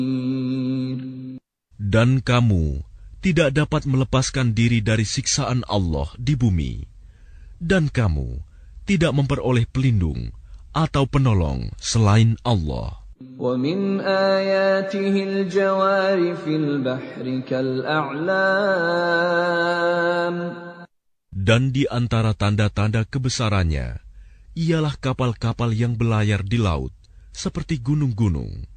Dan kamu tidak dapat melepaskan diri dari siksaan Allah di bumi, dan kamu tidak memperoleh pelindung atau penolong selain Allah. وَمِنْ آيَاتِهِ الْجَوَارِ فِي الْبَحْرِ كَالْأَعْلَامِ. Dan di antara tanda-tanda kebesarannya ialah kapal-kapal yang berlayar di laut seperti gunung-gunung.